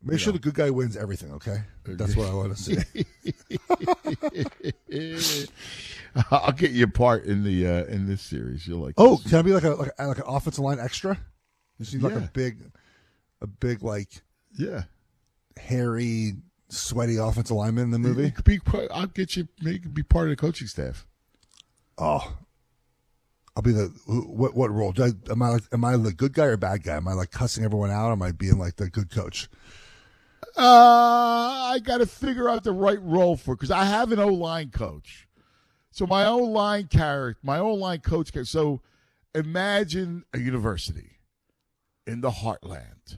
Make sure the good guy wins everything, okay? That's what I want to see. I'll get you a part in the in this series. You'll like. Oh, this. can I be like an offensive line extra? You see, like Yeah. a big like Yeah. hairy, sweaty offensive lineman in the movie. You could be. I'll get you. You could be part of the coaching staff. Oh, I'll be the what role? Am I the good guy or bad guy? Am I like cussing everyone out? Or am I being like the good coach? I got to figure out the right role for because I have an O-line coach. So my O-line coach. So imagine a university in the Heartland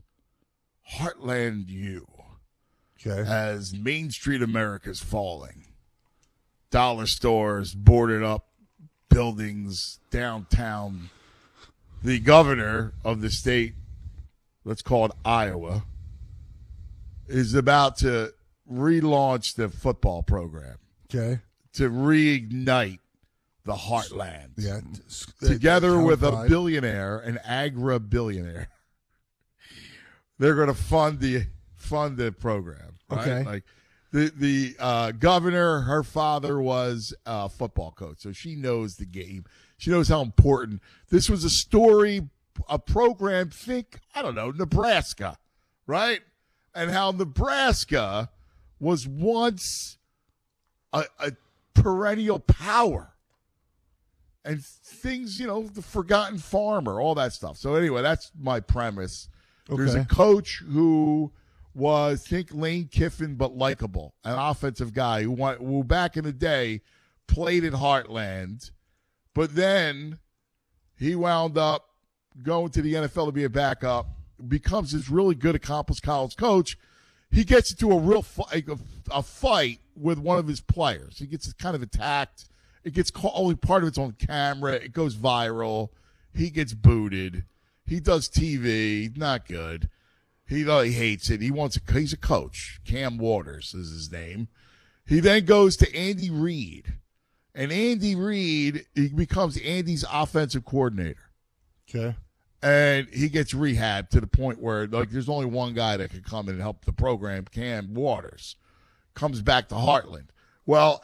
U, Okay. as Main Street America's falling, dollar stores, boarded up buildings downtown. The governor of the state, let's call it Iowa, is about to relaunch the football program Okay. to reignite the heartland. Yeah. Together with a Town-wide. billionaire, an agra-billionaire, they're going to fund the program. Right? Okay. Like the governor, her father was a football coach, so she knows the game. She knows how important this was. A program. Think, I don't know, Nebraska, right? And how Nebraska was once a perennial power. And things, the forgotten farmer, all that stuff. So anyway, that's my premise. There's a Okay. coach who was, think Lane Kiffin, but likable, an offensive guy who back in the day played at Heartland, but then he wound up going to the NFL to be a backup, becomes this really good, accomplished college coach. He gets into a real fight with one of his players. He gets kind of attacked. It gets only part of it's on camera. It goes viral. He gets booted. He does TV. Not good. He hates it. He's a coach. Cam Waters is his name. He then goes to Andy Reid. And Andy Reid, he becomes Andy's offensive coordinator. Okay. And he gets rehabbed to the point where there's only one guy that can come in and help the program, Cam Waters. Comes back to Heartland. Well,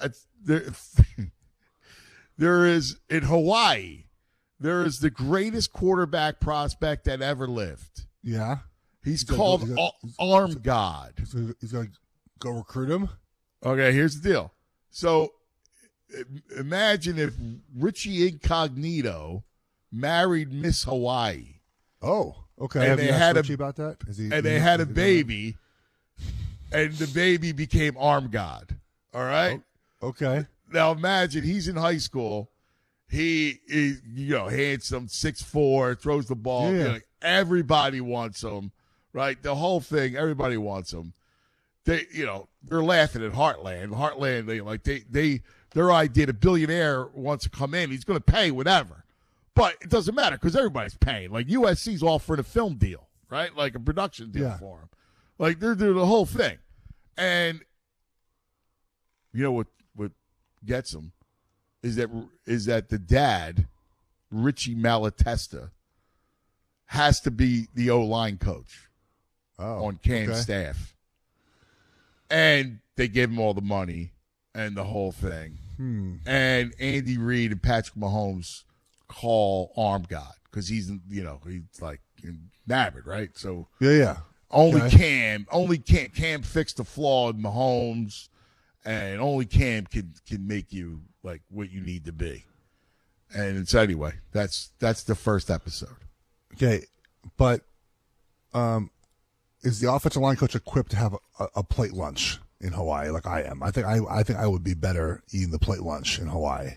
there is, in Hawaii, there is the greatest quarterback prospect that ever lived. Yeah. He's called Arm God. He's going to go recruit him? Okay, here's the deal. So imagine if Richie Incognito married Miss Hawaii. Oh, okay. And Have they you had asked Richie about that? They had a baby, and the baby became Arm God. All right? Okay. Now imagine he's in high school. He is, handsome, 6'4", throws the ball. Yeah. Everybody wants him, right? The whole thing, everybody wants him. They're laughing at Heartland. Heartland, their idea, the billionaire wants to come in. He's going to pay whatever. But it doesn't matter because everybody's paying. Like USC's offering a film deal, right? Like a production deal for him. Like they're doing the whole thing. And you know what gets him is that the dad, Richie Malatesta, has to be the O-line coach on Cam's staff. And they give him all the money and the whole thing. And Andy Reid and Patrick Mahomes call Arm God because he's like enamored, right? So Yeah. only Cam fixed the flaw in Mahomes, and only Cam can make you like what you need to be. And so anyway, that's the first episode. Okay, but is the offensive line coach equipped to have a plate lunch in Hawaii like I am? I think I would be better eating the plate lunch in Hawaii.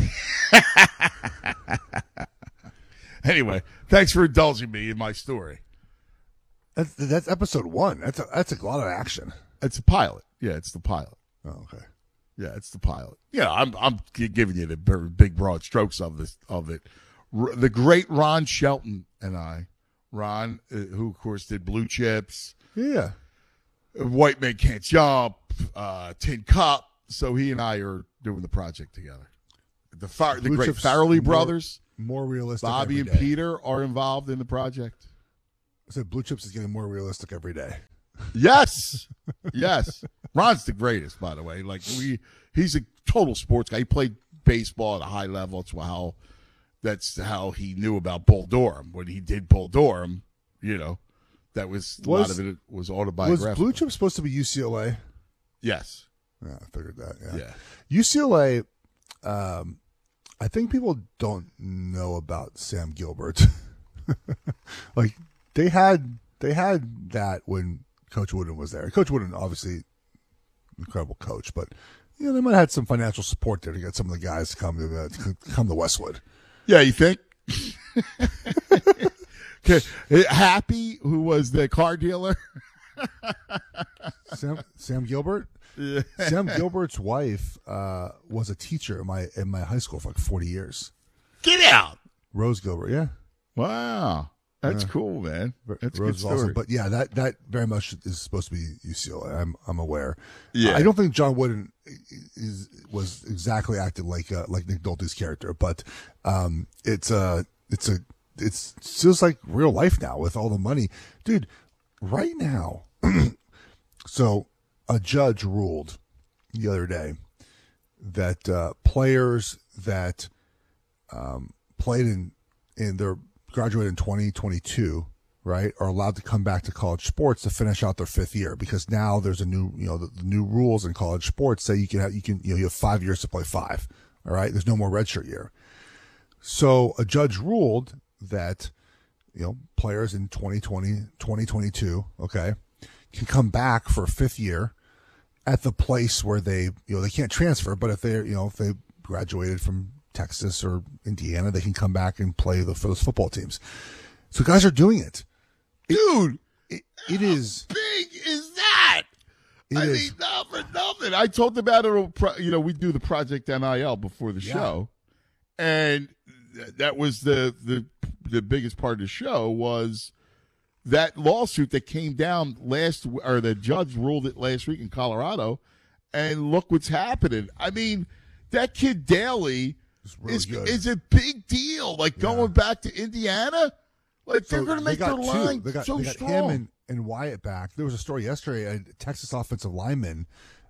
Anyway, thanks for indulging me in my story. That's episode 1. That's a lot of action. It's a pilot. Yeah, it's the pilot. Oh, okay. Yeah, it's the pilot. Yeah, I'm giving you the big broad strokes of it. The great Ron Shelton and I, Ron, who of course did Blue Chips, Yeah. White Men Can't Jump, Tin Cup. So he and I are doing the project together. The Blue great Chips Farrelly brothers, more realistic. Bobby every and day. Peter are involved in the project. I said Blue Chips is getting more realistic every day. Yes. Yes. Ron's the greatest, by the way. Like he's a total sports guy. He played baseball at a high level. That's how he knew about Bull Durham. When he did Bull Durham, that was a lot of it was autobiographical. Was Blue Chip supposed to be UCLA? Yes. Yeah, I figured that. Yeah. Yeah. UCLA, I think people don't know about Sam Gilbert. Like they had that when Coach Wooden was there. Coach Wooden, obviously, incredible coach, but they might have had some financial support there to get some of the guys to come to Westwood. Yeah, you think? Okay. Happy, who was the car dealer? Sam Gilbert. Yeah. Sam Gilbert's wife was a teacher in my high school for like 40 years. Get out, Rose Gilbert. Yeah. Wow, that's cool, man. That's Rose a good story. Awesome. But yeah, that very much is supposed to be UCLA. I'm aware. Yeah. I don't think John Wooden was exactly acted like Nick Nolte's character, but it's feels like real life now with all the money, dude. Right now, so a judge ruled the other day that players that played in their graduated in 2022, right, are allowed to come back to college sports to finish out their fifth year, because now there's a new, the new rules in college sports say you have 5 years to play 5. All right. There's no more redshirt year. So a judge ruled that, players in 2020, 2022, okay, can come back for a fifth year at the place where they can't transfer, but if if they graduated from Texas or Indiana, they can come back and play for those football teams. So guys are doing it. Dude, it is. How big is that? Mean, not for nothing. I talked about it. We do the Project NIL before the show, and that was the biggest part of the show was that lawsuit that came down the judge ruled it last week in Colorado, and look what's happening. I mean, that kid Daly is a big deal. Like going back to Indiana, like they're going to make their line they got strong. Him and Wyatt back. There was a story yesterday. A Texas offensive lineman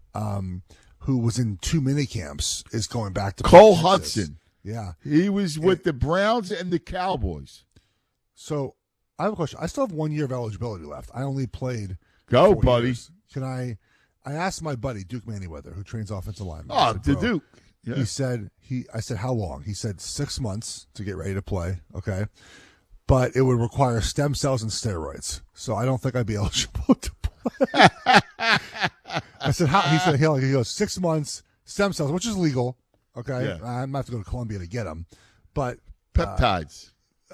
who was in 2 mini camps is going back to Cole Hudson. Yeah, he was with the Browns and the Cowboys. So I have a question. I still have 1 year of eligibility left. I only played. Go, buddy. Years. Can I asked my buddy Duke Manyweather, who trains offensive linemen. Oh, the Duke. Yeah. I said, how long? He said 6 months to get ready to play. Okay. But it would require stem cells and steroids. So I don't think I'd be eligible to play. I said, how? He goes 6 months, stem cells, which is legal. Okay. Yeah. I'm going to have to go to Columbia to get them. But peptides,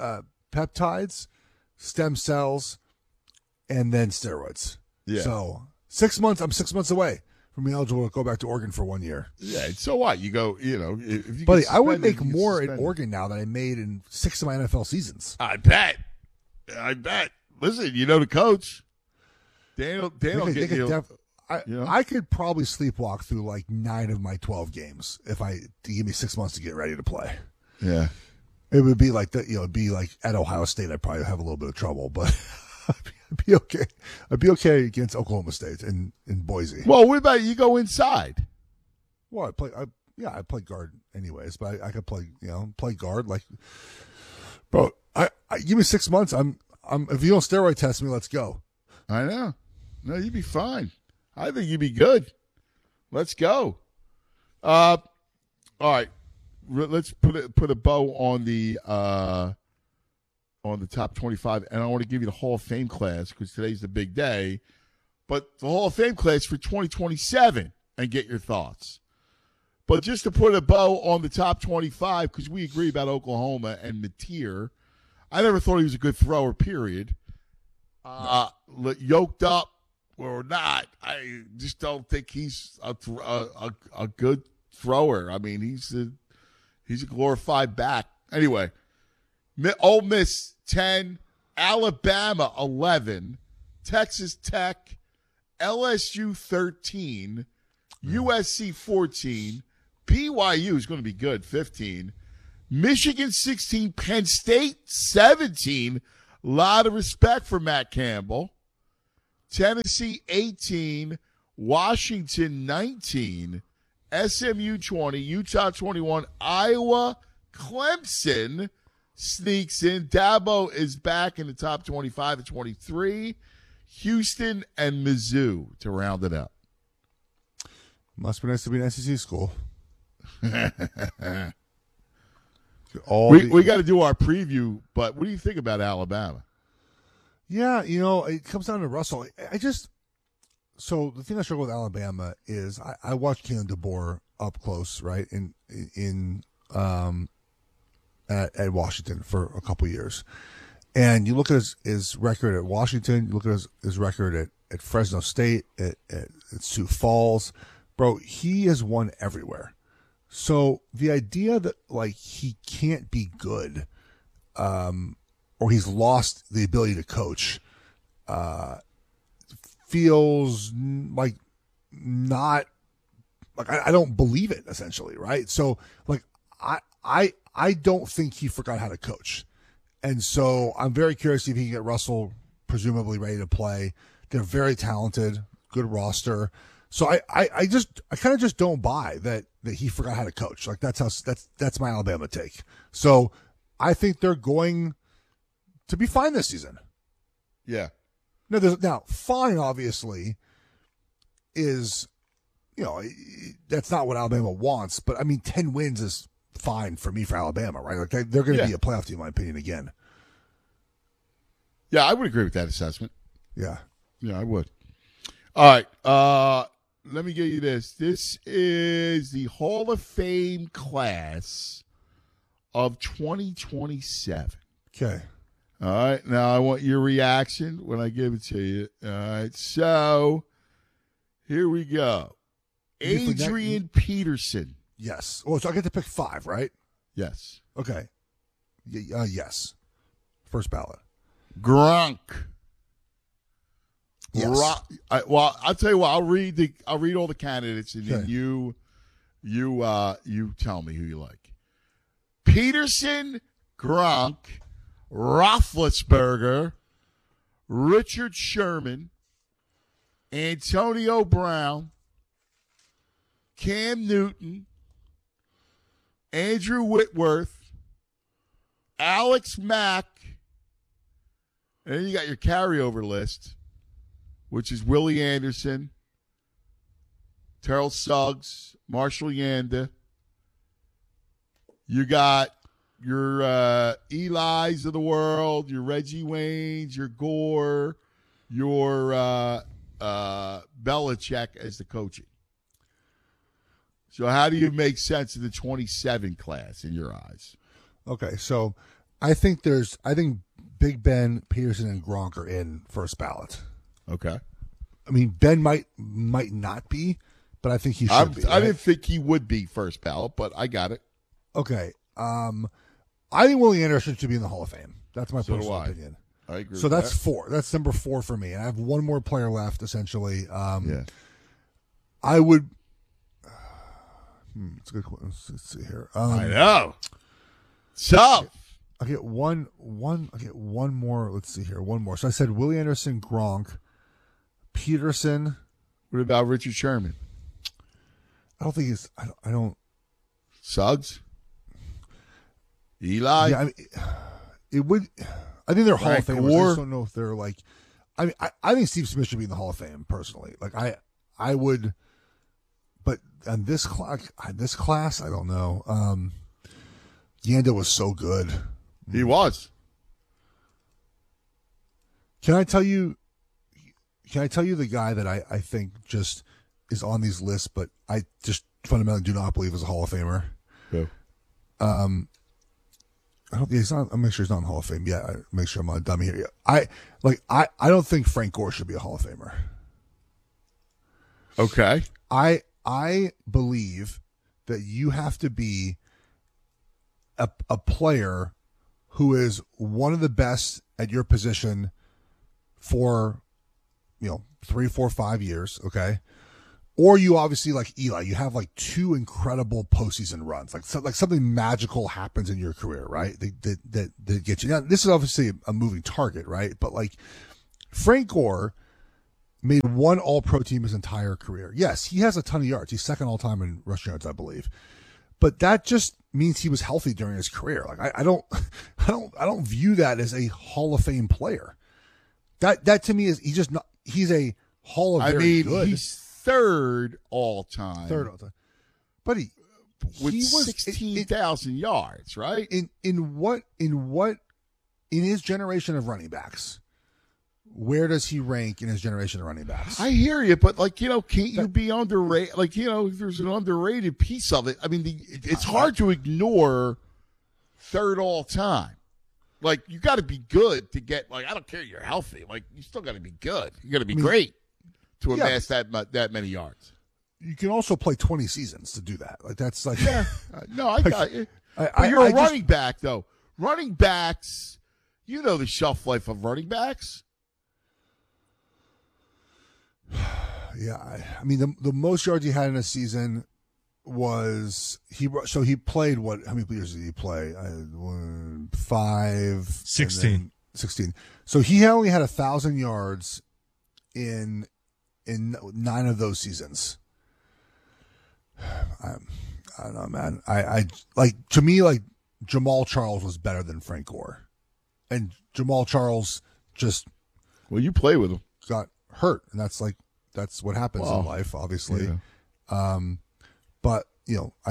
stem cells, and then steroids. Yeah. So 6 months, I'm 6 months away from being eligible to go back to Oregon for 1 year. Yeah, so what? You go, if you buddy, I would make more in Oregon now than I made in 6 of my NFL seasons. I bet. Listen, the coach. Daniel I could probably sleepwalk through like 9 of my 12 games if give me 6 months to get ready to play. Yeah. It would be like that, it'd be like at Ohio State, I'd probably have a little bit of trouble, but I'd be okay. I'd be okay against Oklahoma State in Boise. Well, what about you go inside? Well, I play guard anyways, but I could play guard. Like, bro, I give me 6 months. If you don't steroid test me, let's go. I know. No, you'd be fine. I think you'd be good. Let's go. All right. Let's put a bow on the top 25, and I want to give you the Hall of Fame class because today's the big day. But the Hall of Fame class for 2027, and get your thoughts. But just to put a bow on the top 25, because we agree about Oklahoma and Mateer, I never thought he was a good thrower, period. Yoked up or not, I just don't think he's a good thrower. I mean, he's a glorified back. Anyway, Ole Miss 10, Alabama 11, Texas Tech, LSU 13, USC 14, BYU is going to be good, 15, Michigan 16, Penn State 17. A lot of respect for Matt Campbell. Tennessee 18, Washington 19, SMU 20, Utah 21, Iowa, Clemson sneaks in. Dabo is back in the top 25 at 23. Houston and Mizzou to round it up. Must be nice to be an SEC school. We got to do our preview, but what do you think about Alabama? Yeah, it comes down to Russell. So the thing I struggle with Alabama is I watched Kalen DeBoer up close, right, at Washington for a couple years. And you look at his record at Washington, you look at his record at Fresno State, at Sioux Falls. Bro, he has won everywhere. So the idea that, like, he can't be good or he's lost the ability to coach feels like not – like I don't believe it, essentially, right? So, like, I don't think he forgot how to coach. And so I'm very curious if he can get Russell presumably ready to play. They're very talented, good roster. So I kind of just don't buy that he forgot how to coach. Like that's my Alabama take. So I think they're going to be fine this season. Yeah. Now fine obviously is, that's not what Alabama wants. But I mean, 10 wins is fine for me for Alabama, right? Like they're going to be a playoff team, in my opinion, again. Yeah, I would agree with that assessment. Yeah. Yeah, I would. All right. Let me give you this. This is the Hall of Fame class of 2027. Okay. All right. Now I want your reaction when I give it to you. All right. So here we go. Adrian Peterson. Yes. Oh, so I get to pick 5, right? Yes. Okay. Yes. First ballot. Gronk. Yes. I'll tell you what. I'll read all the candidates, and then Okay. you tell me who you like. Peterson, Gronk, Roethlisberger, Richard Sherman, Antonio Brown, Cam Newton, Andrew Whitworth, Alex Mack, and then you got your carryover list, which is Willie Anderson, Terrell Suggs, Marshall Yanda. You got your Eli's of the world, your Reggie Waynes, your Gore, your Belichick as the coaching. So how do you make sense of the 27 class in your eyes? Okay, so I think Big Ben, Peterson, and Gronk are in first ballot. Okay. I mean, Ben might not be, but I think he should be. I didn't think he would be first ballot, but I got it. Okay. I think Willie Anderson should be in the Hall of Fame. That's my personal opinion. I agree. So with that's that. 4. That's number 4 for me. And I have one more player left, essentially. Yeah. I would. It's a good question. Let's see here. I know. So I get one. I get one more. Let's see here. One more. So I said Willie Anderson, Gronk, Peterson. what about Richard Sherman? I don't think he's. I don't. Suggs? Eli? Yeah, I mean, it would. I think they're Hall of Frank Famers. I Gore? just don't know if they're like. I mean, I think Steve Smith should be in the Hall of Fame personally. Like I would, but on this class, I don't know. Yanda was so good. He was. Can I tell you the guy that I think just is on these lists, but I just fundamentally do not believe is a Hall of Famer? Who? I don't think he's not. I'm make sure he's not in the Hall of Fame. Yeah, I make sure I'm not a dummy here. I don't think Frank Gore should be a Hall of Famer. Okay. I believe that you have to be a player who is one of the best at your position for 3, 4, 5 years. Okay. Or you obviously, like Eli, you have like 2 incredible postseason runs, like something magical happens in your career, right? That gets you. Now, this is obviously a moving target, right? But like Frank Gore made one All-Pro team his entire career. Yes, he has a ton of yards. He's second all-time in rushing yards, I believe. But that just means he was healthy during his career. Like I don't view that as a Hall of Fame player. That to me is he's a Hall of Very good. He's third all time. But he was 16,000 yards, right? In his generation of running backs, where does he rank in his generation of running backs? I hear you, but can't you be underrated? There's an underrated piece of it. I mean, it's hard to ignore third all time. You got to be good to get. I don't care you're healthy. You still got to be good. You got to be great to amass that many yards. You can also play 20 seasons to do that. That's no, I got you. But you're a running back, though. Running backs, the shelf life of running backs. Yeah, I mean the most yards he had in a season was he played what? How many years did he play? 16. So he only had 1,000 yards in 9 of those seasons. I don't know, man. To me, Jamal Charles was better than Frank Gore, and Jamal Charles just you play with him, got hurt, and that's what happens in life, obviously. Yeah. But I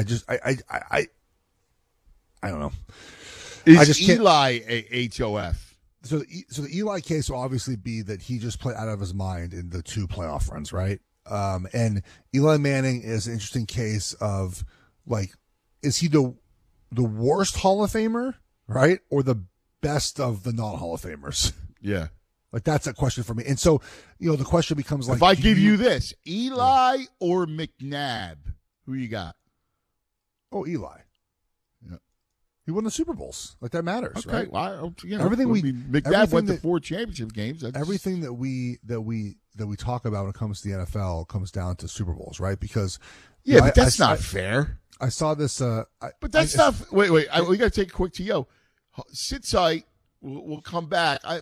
don't know. Is Eli a HOF? So the Eli case will obviously be that he just played out of his mind in the 2 playoff runs, right? And Eli Manning is an interesting case of is he the worst Hall of Famer, right, or the best of the non-Hall of Famers? Yeah. That's a question for me. And so, the question becomes if I give you this, Eli or McNabb, who you got? Oh, Eli. Yeah. He won the Super Bowls. That matters, right? Well, McNabb went to 4 championship games. Everything that we talk about when it comes to the NFL comes down to Super Bowls, right? Because but that's not fair. I saw this. But that's not. Wait. We got to take a quick TO. Sit tight. We'll come back. I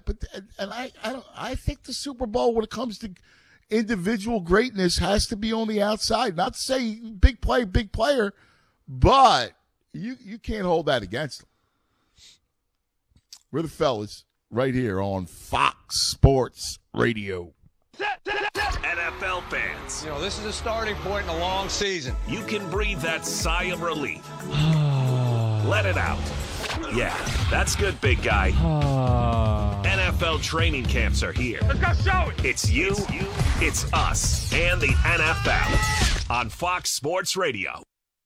think the Super Bowl, when it comes to individual greatness, has to be on the outside. Not to say big player, but you can't hold that against them. We're the fellas right here on Fox Sports Radio. NFL fans, this is a starting point in a long season. You can breathe that sigh of relief. Let it out. Yeah, that's good, big guy. NFL training camps are here. Let's go show it. It's you, it's us, and the NFL on Fox Sports Radio.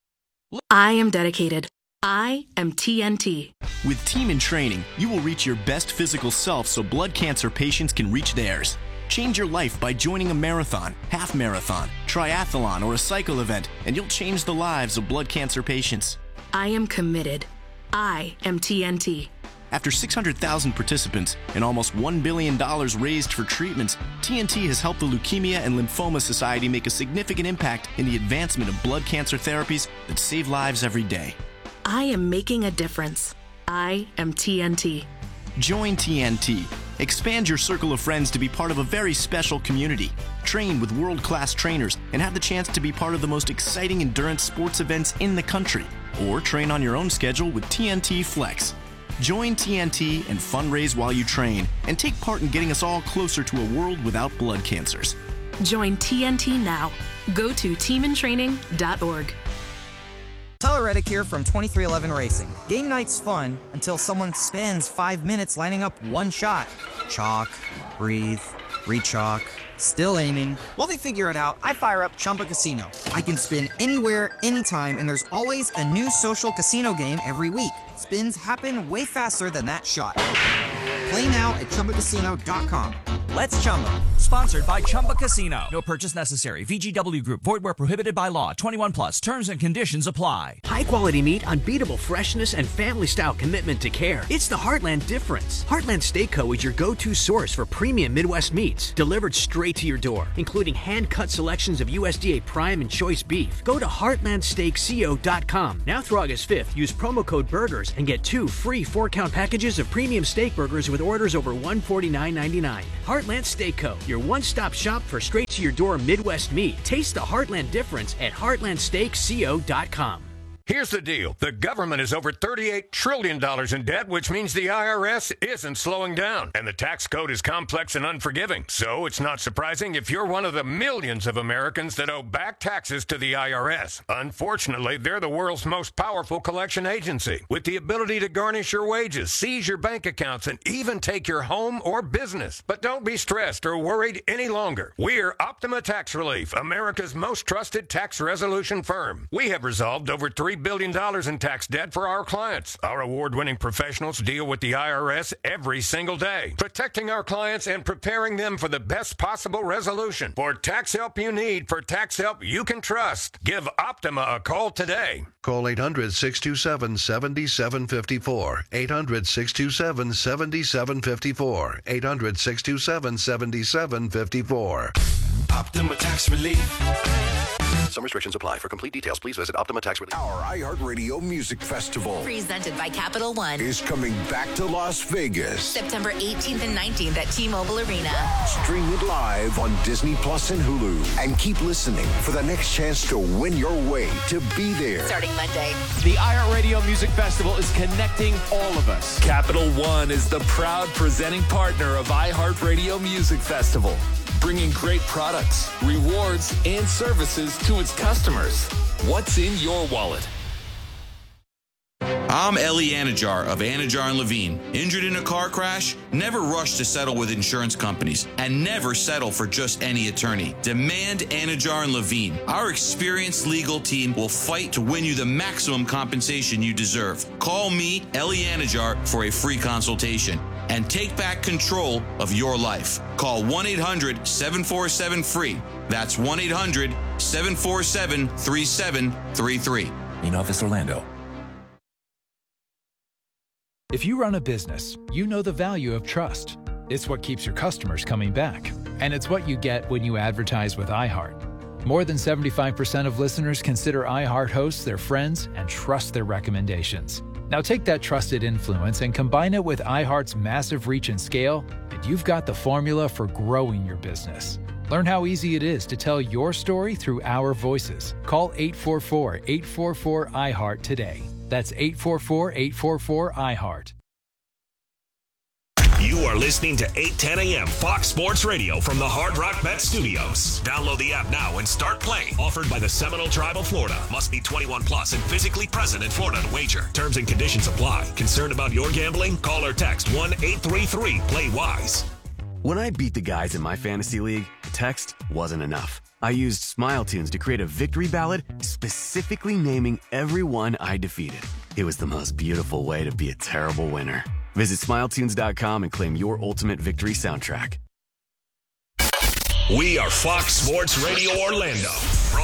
I am dedicated. I am TNT. With Team in Training, you will reach your best physical self so blood cancer patients can reach theirs. Change your life by joining a marathon, half marathon, triathlon, or a cycle event, and you'll change the lives of blood cancer patients. I am committed. I am TNT. After 600,000 participants and almost $1 billion raised for treatments, TNT has helped the Leukemia and Lymphoma Society make a significant impact in the advancement of blood cancer therapies that save lives every day. I am making a difference. I am TNT. Join TNT. Expand your circle of friends to be part of a very special community. Train with world-class trainers and have the chance to be part of the most exciting endurance sports events in the country. Or train on your own schedule with TNT Flex. Join TNT and fundraise while you train and take part in getting us all closer to a world without blood cancers. Join TNT now. Go to teamintraining.org. Tyler Reddick here from 2311 Racing. Game night's fun until someone spends 5 minutes lining up one shot. Chalk, breathe, re-chalk, still aiming. While they figure it out, I fire up Chumba Casino. I can spin anywhere, anytime, and there's always a new social casino game every week. Spins happen way faster than that shot. Play now at ChumbaCasino.com. Let's Chumba. Sponsored by Chumba Casino. No purchase necessary. VGW Group. Void where prohibited by law. 21 plus. Terms and conditions apply. High quality meat, unbeatable freshness, and family style commitment to care. It's the Heartland difference. Heartland Steak Co. is your go-to source for premium Midwest meats, delivered straight to your door, including hand-cut selections of USDA prime and choice beef. Go to heartlandsteakco.com. Now through August 5th, use promo code BURGERS and get 2 free 4-count packages of premium steak burgers with orders over $149.99. Heartland Heartland Steak Co., your one-stop shop for straight-to-your-door Midwest meat. Taste the Heartland difference at heartlandsteakco.com. Here's the deal. The government is over $38 trillion in debt, which means the IRS isn't slowing down. And the tax code is complex and unforgiving. So it's not surprising if you're one of the millions of Americans that owe back taxes to the IRS. Unfortunately, they're the world's most powerful collection agency, with the ability to garnish your wages, seize your bank accounts, and even take your home or business. But don't be stressed or worried any longer. We're Optima Tax Relief, America's most trusted tax resolution firm. We have resolved over $3 billion in tax debt for our clients. Our award-winning professionals deal with the IRS every single day, protecting our clients and preparing them for the best possible resolution. For tax help you need, for tax help you can trust, give Optima a call today. Call 800-627-7754. 800-627-7754. 800-627-7754. Optima Tax Relief. Some restrictions apply. For complete details, please visit Optima Tax Relief. Our iHeartRadio Music Festival, presented by Capital One, is coming back to Las Vegas. September 18th and 19th at T-Mobile Arena. Stream it live on Disney Plus and Hulu. And keep listening for the next chance to win your way to be there. Starting Monday. The iHeartRadio Music Festival is connecting all of us. Capital One is the proud presenting partner of iHeartRadio Music Festival, bringing great products, rewards, and services to its customers. What's in your wallet? I'm Eli Anajar of Anajar & Levine. Injured in a car crash? Never rush to settle with insurance companies, and never settle for just any attorney. Demand Anajar & Levine. Our experienced legal team will fight to win you the maximum compensation you deserve. Call me, Eli Anajar, for a free consultation and take back control of your life. Call 1-800-747-FREE. That's 1-800-747-3733. In Office Orlando. If you run a business, you know the value of trust. It's what keeps your customers coming back. And it's what you get when you advertise with iHeart. More than 75% of listeners consider iHeart hosts their friends and trust their recommendations. Now take that trusted influence and combine it with iHeart's massive reach and scale, and you've got the formula for growing your business. Learn how easy it is to tell your story through our voices. Call 844-844-iHeart today. That's 844-844-iHeart. You are listening to 810 a.m. Fox Sports Radio from the Hard Rock Bet Studios. Download the app now and start playing. Offered by the Seminole Tribe of Florida. Must be 21 plus and physically present in Florida to wager. Terms and conditions apply. Concerned about your gambling? Call or text 1-833-PLAY-WISE. When I beat the guys in my fantasy league, text wasn't enough. I used Smile Tunes to create a victory ballad specifically naming everyone I defeated. It was the most beautiful way to be a terrible winner. Visit SmileTunes.com and claim your ultimate victory soundtrack. We are Fox Sports Radio Orlando.